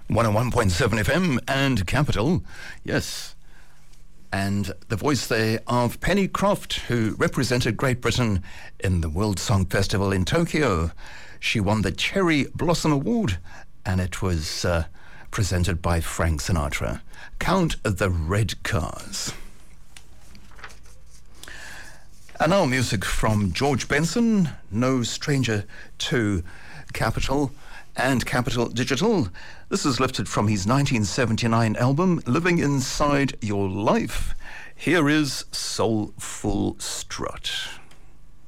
101.7 FM and Capital, yes. And the voice there of Penny Croft, who represented Great Britain in the World Song Festival in Tokyo. She won the Cherry Blossom Award, and it was presented by Frank Sinatra. Count the Red Cars. And now music from George Benson, no stranger to Capital and Capital Digital. This is lifted from his 1979 album, Living Inside Your Life. Here is Soulful Strut.